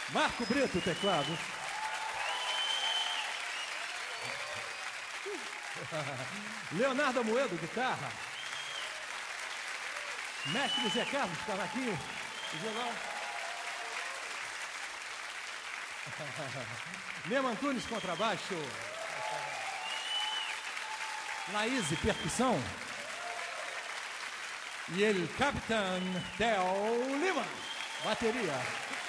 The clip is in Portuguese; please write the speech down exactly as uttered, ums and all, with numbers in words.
Marco Brito, teclado. Leonardo Amoedo, guitarra. Mestre Zé Carlos, cavaquinho e violão. Lema Antunes, contrabaixo. Laís, percussão. E ele, Capitão Theo Lima, bateria.